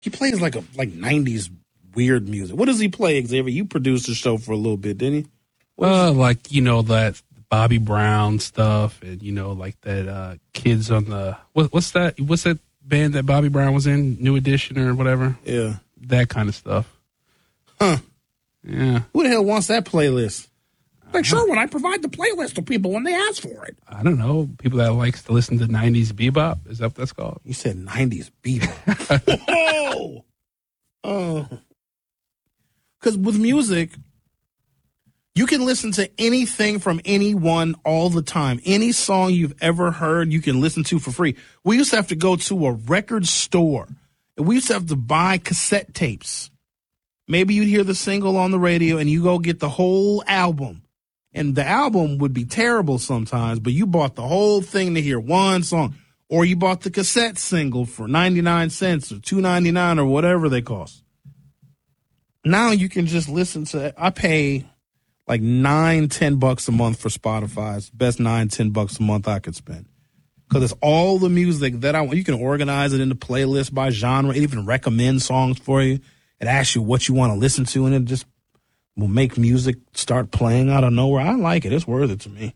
He plays like 90s weird music. What does he play, Xavier? You produced the show for a little bit, didn't you? Like, that Bobby Brown stuff and, like that Kids on the... What's that? What's that band that Bobby Brown was in? New Edition or whatever? Yeah. That kind of stuff. Huh. Yeah. Who the hell wants that playlist? Like, sure, when I provide the playlist to people when they ask for it. I don't know. People that likes to listen to 90s bebop. Is that what that's called? You said 90s bebop. Whoa! Oh. Because with music, you can listen to anything from anyone all the time. Any song you've ever heard, you can listen to for free. We used to have to go to a record store, and we used to have to buy cassette tapes. Maybe you'd hear the single on the radio, and you go get the whole album. And the album would be terrible sometimes, but you bought the whole thing to hear one song. Or you bought the cassette single for 99 cents or $2.99 or whatever they cost. Now you can just listen to, I pay like $9-10 a month for Spotify. It's the best $9-10 a month I could spend. Because it's all the music that I want. You can organize it into playlists by genre. It even recommends songs for you. It asks you what you want to listen to, and it just will make music start playing out of nowhere. I like it. It's worth it to me.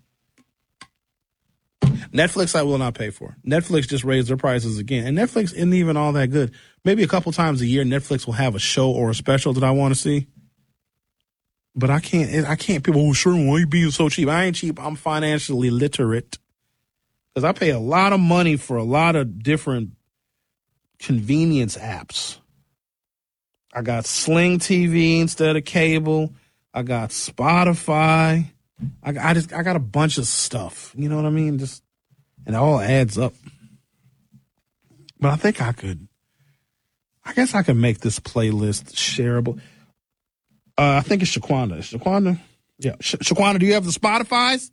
Netflix I will not pay for. Netflix just raised their prices again. And Netflix isn't even all that good. Maybe a couple times a year Netflix will have a show or a special that I want to see. But I can't. People, sure, why are you being so cheap? I ain't cheap. I'm financially literate. Because I pay a lot of money for a lot of different convenience apps. I got Sling TV instead of cable. I got Spotify. I got a bunch of stuff. You know what I mean? And it all adds up. But I think I guess I could make this playlist shareable. I think it's Shaquanda. Shaquanda? Yeah. Shaquanda, do you have the Spotifys?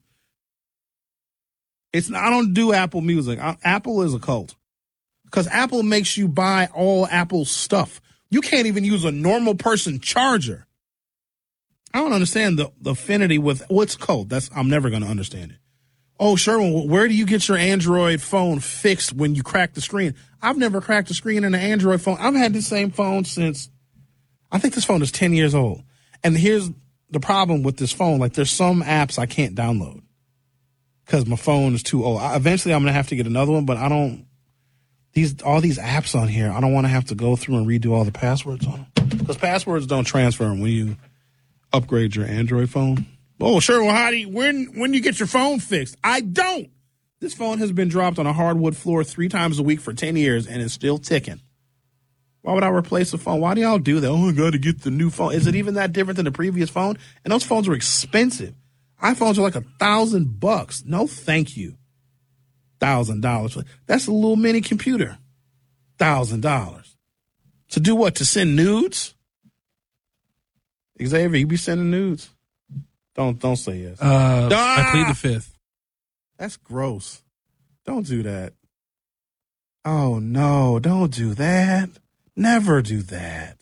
I don't do Apple Music. Apple is a cult. Because Apple makes you buy all Apple stuff. You can't even use a normal person charger. I don't understand the affinity with what's code. I'm never going to understand it. Oh, Sherwin, where do you get your Android phone fixed when you crack the screen? I've never cracked a screen in an Android phone. I've had the same phone since, I think this phone is 10 years old. And here's the problem with this phone. Like, there's some apps I can't download because my phone is too old. Eventually, I'm going to have to get another one, but all these apps on here, I don't want to have to go through and redo all the passwords on them. Because passwords don't transfer when you upgrade your Android phone. Oh, sure. Well, when you get your phone fixed? I don't. This phone has been dropped on a hardwood floor 3 times a week for 10 years, and it's still ticking. Why would I replace the phone? Why do y'all do that? Oh, I got to get the new phone. Is it even that different than the previous phone? And those phones are expensive. iPhones are like $1,000. No, thank you. $1,000. That's a little mini computer. $1,000. To do what? To send nudes? Xavier, you be sending nudes? Don't say yes. I plead the fifth. That's gross. Don't do that. Oh no, don't do that. Never do that.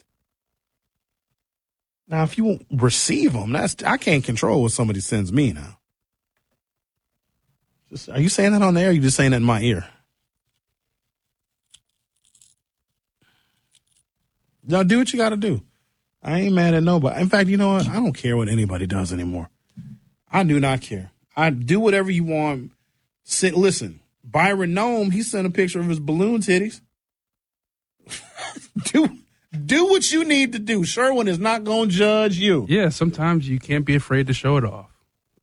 Now, if you won't receive them, I can't control what somebody sends me now. Are you saying that on the air or are you just saying that in my ear? No, do what you got to do. I ain't mad at nobody. In fact, you know what? I don't care what anybody does anymore. I do not care. I do whatever you want. Listen, Byron Nome, he sent a picture of his balloon titties. Do what you need to do. Sherwin is not going to judge you. Yeah, sometimes you can't be afraid to show it off.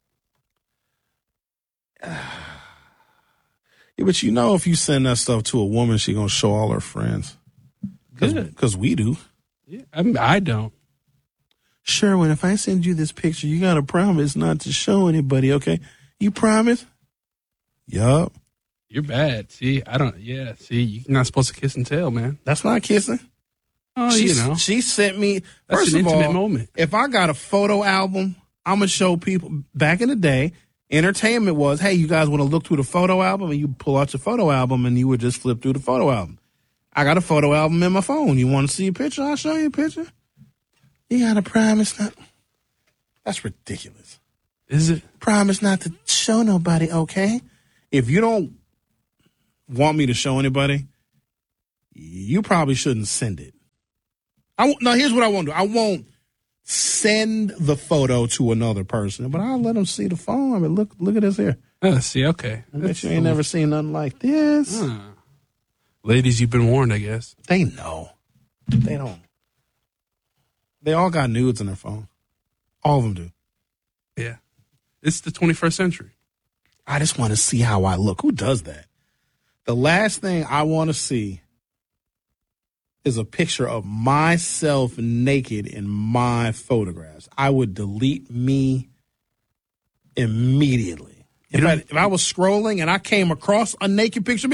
Yeah, but you know, if you send that stuff to a woman, she's going to show all her friends. Because we do. Yeah, I don't. Sherwin, if I send you this picture, you got to promise not to show anybody, okay? You promise? Yup. You're bad. See, I don't. Yeah, see, you're not supposed to kiss and tell, man. That's not kissing. Oh, She sent me. That's First an of intimate all, moment. If I got a photo album, I'm going to show people. Back in the day, entertainment was, hey, you guys want to look through the photo album? And you pull out your photo album and you would just flip through the photo album. I got a photo album in my phone. You want to see a picture? I'll show you a picture. You got to promise not. That's ridiculous. Is it? Promise not to show nobody, okay? If you don't want me to show anybody, you probably shouldn't send it. No, here's what I won't do. I won't send the photo to another person, but I'll let them see the phone. I mean, look at this here. See, okay. I bet you ain't never seen nothing like this. Ladies, you've been warned, I guess. They know. They don't. They all got nudes in their phone. All of them do. Yeah. It's the 21st century. I just want to see how I look. Who does that? The last thing I want to see is a picture of myself naked in my photographs. I would delete me immediately. If I was scrolling and I came across a naked picture,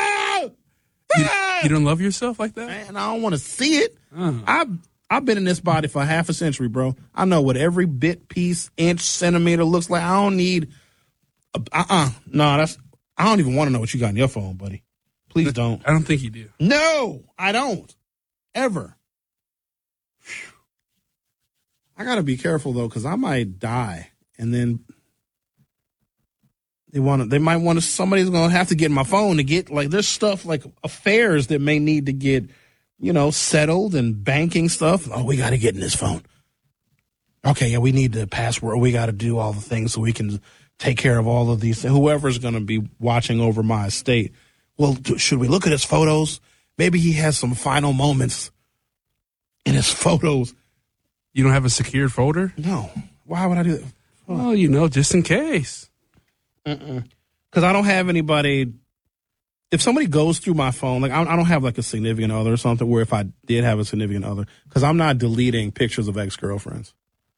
you don't love yourself like that? Man, I don't want to see it. I've been in this body for half a century, bro. I know what every bit, piece, inch, centimeter looks like. I don't need No, I don't even want to know what you got in your phone, buddy. Please don't. I don't think you do. No, I don't. Ever. Whew. I got to be careful, though, because I might die. And then somebody's going to have to get my phone to get, like, there's stuff like affairs that may need to get, settled, and banking stuff. Oh, we got to get in this phone. Okay, yeah, we need the password. We got to do all the things so we can take care of all of these things. Whoever's going to be watching over my estate. Well, should we look at his photos? Maybe he has some final moments in his photos. You don't have a secured folder? No. Why would I do that? Well, just in case. Because I don't have anybody. If somebody goes through my phone, like I don't have like a significant other or something, where if I did have a significant other, because I'm not deleting pictures of ex-girlfriends.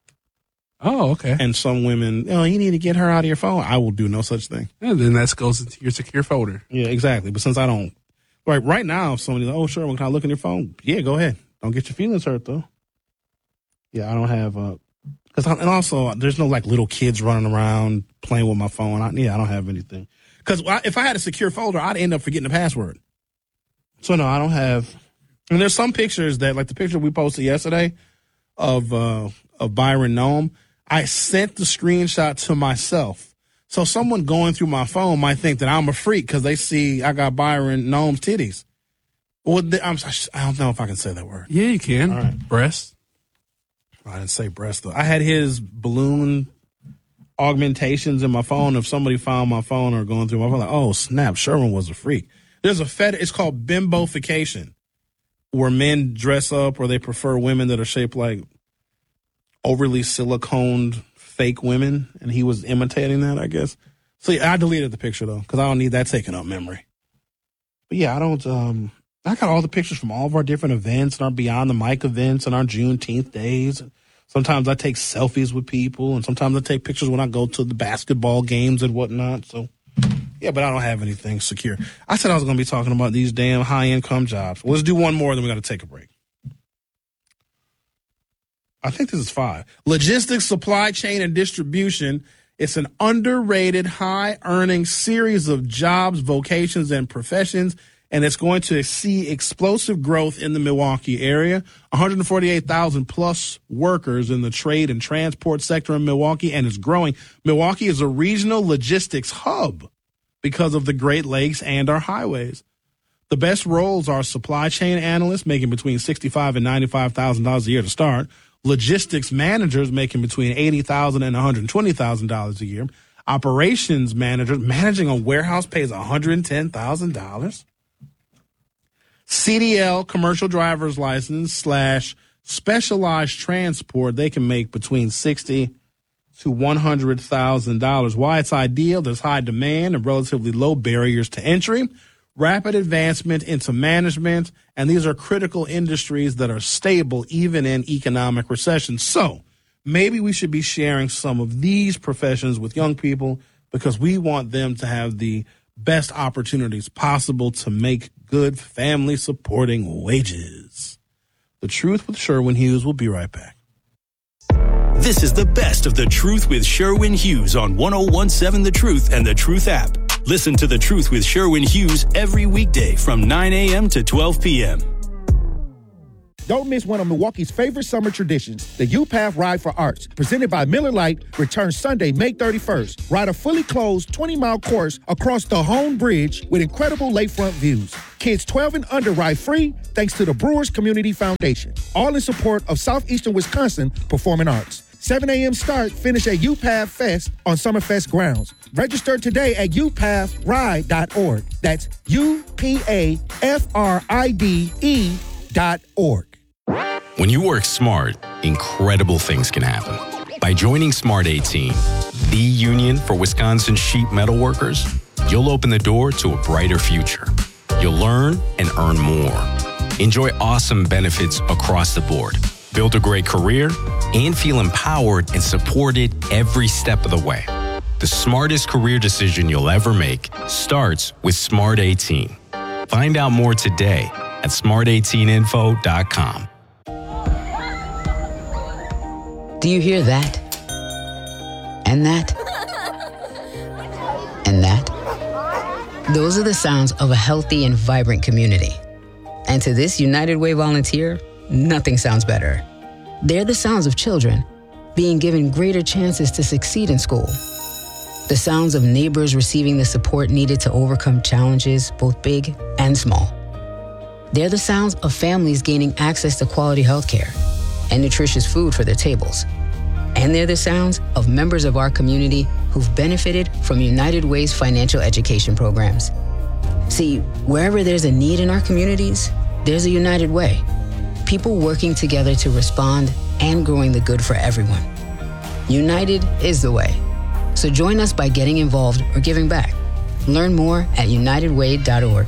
Oh, okay. And some women, you need to get her out of your phone. I will do no such thing. And then that goes into your secure folder. Yeah, exactly. But since I don't, right now, if somebody's like, oh, sure, can I look in your phone? Yeah, go ahead. Don't get your feelings hurt, though. Yeah, I don't have, and also, there's no, like, little kids running around playing with my phone. I don't have anything. Because if I had a secure folder, I'd end up forgetting the password. So, no, I don't have, and there's some pictures that, like the picture we posted yesterday of Byron Nome, I sent the screenshot to myself. So someone going through my phone might think that I'm a freak because they see I got Byron Nome's titties. Well, I don't know if I can say that word. Yeah, you can. All right. Breast. I didn't say breast, though. I had his balloon augmentations in my phone. If somebody found my phone or going through my phone, like, oh, snap, Sherwin was a freak. There's it's called bimbofication, where men dress up or they prefer women that are shaped like overly siliconed fake women, and he was imitating that, I guess. So yeah, I deleted the picture though, because I don't need that taking up memory. But yeah, I don't. I got all the pictures from all of our different events and our Beyond the Mic events and our Juneteenth days. Sometimes I take selfies with people, and sometimes I take pictures when I go to the basketball games and whatnot. So yeah, but I don't have anything secure. I said I was going to be talking about these damn high income jobs. Well, let's do one more, then we got to take a break. I think this is 5. Logistics, supply chain, and distribution. It's an underrated, high-earning series of jobs, vocations, and professions, and it's going to see explosive growth in the Milwaukee area. 148,000-plus workers in the trade and transport sector in Milwaukee, and it's growing. Milwaukee is a regional logistics hub because of the Great Lakes and our highways. The best roles are supply chain analysts, making between $65,000 and $95,000 a year to start. Logistics managers making between $80,000 and $120,000 a year. Operations managers managing a warehouse pays $110,000. CDL, commercial driver's license / specialized transport, they can make between $60,000 to $100,000. Why it's ideal? There's high demand and relatively low barriers to entry. Rapid advancement into management, and these are critical industries that are stable even in economic recession. So maybe we should be sharing some of these professions with young people because we want them to have the best opportunities possible to make good family supporting wages. The Truth with Sherwin Hughes will be right back. This is the best of The Truth with Sherwin Hughes on 101.7 The Truth and The Truth app. Listen to The Truth with Sherwin Hughes every weekday from 9 a.m. to 12 p.m. Don't miss one of Milwaukee's favorite summer traditions, the U-Path Ride for Arts, presented by Miller Lite, returns Sunday, May 31st. Ride a fully closed 20-mile course across the Hone Bridge with incredible lakefront views. Kids 12 and under ride free, thanks to the Brewers Community Foundation. All in support of Southeastern Wisconsin Performing Arts. 7 a.m. start, finish at UPAV Fest on Summerfest grounds. Register today at upavride.org. That's UPAFRIDE.org. When you work smart, incredible things can happen. By joining Smart 18, the union for Wisconsin sheet metal workers, you'll open the door to a brighter future. You'll learn and earn more. Enjoy awesome benefits across the board. Build a great career and feel empowered and supported every step of the way. The smartest career decision you'll ever make starts with Smart 18. Find out more today at smart18info.com. Do you hear that? And that? And that? Those are the sounds of a healthy and vibrant community. And to this United Way volunteer, nothing sounds better. They're the sounds of children being given greater chances to succeed in school. The sounds of neighbors receiving the support needed to overcome challenges, both big and small. They're the sounds of families gaining access to quality healthcare and nutritious food for their tables. And they're the sounds of members of our community who've benefited from United Way's financial education programs. See, wherever there's a need in our communities, there's a United Way. People working together to respond and growing the good for everyone. United is the way. So join us by getting involved or giving back. Learn more at unitedway.org.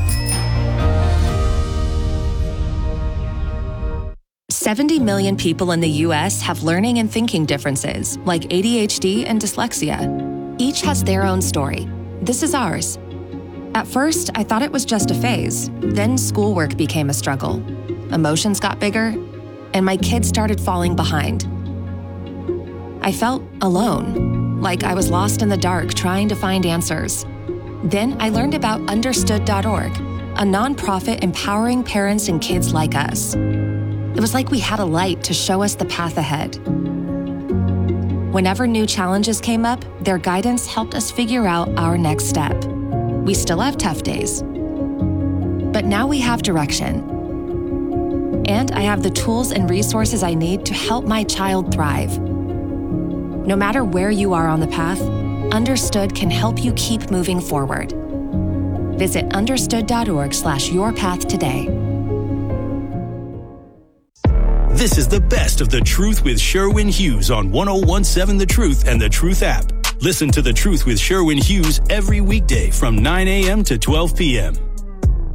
$70 million people in the U.S. have learning and thinking differences, like ADHD and dyslexia. Each has their own story. This is ours. At first, I thought it was just a phase. Then schoolwork became a struggle. Emotions got bigger, and my kids started falling behind. I felt alone, like I was lost in the dark trying to find answers. Then I learned about Understood.org, a nonprofit empowering parents and kids like us. It was like we had a light to show us the path ahead. Whenever new challenges came up, their guidance helped us figure out our next step. We still have tough days, but now we have direction. And I have the tools and resources I need to help my child thrive. No matter where you are on the path, Understood can help you keep moving forward. Visit understood.org/yourpath today. This is the best of The Truth with Sherwin Hughes on 101.7 The Truth and The Truth app. Listen to The Truth with Sherwin Hughes every weekday from 9 a.m. to 12 p.m.